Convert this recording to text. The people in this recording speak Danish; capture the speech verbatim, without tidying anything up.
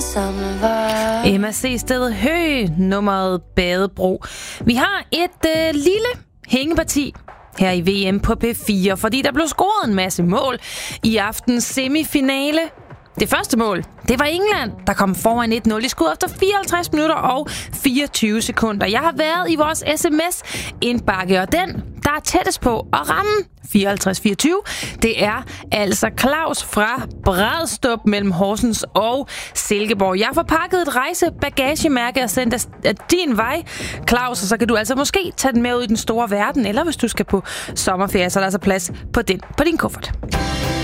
samme vej. Emma C. Sted Hø, nummeret Badebro. Vi har et øh, lille hængeparti her i V M på P fire, fordi der blev scoret en masse mål i aftens semifinale. Det første mål, det var England, der kom foran et nul i skud efter fireoghalvtreds minutter og fireogtyve sekunder. Jeg har været i vores sms-indbakke, og den, der er tættest på at ramme fireoghalvtreds fireogtyve, det er altså Claus fra Bradstrup mellem Horsens og Silkeborg. Jeg får pakket et rejsebagagemærke og sendt af din vej, Claus, og så kan du altså måske tage den med ud i den store verden, eller hvis du skal på sommerferie, så er der altså plads på den på din kuffert.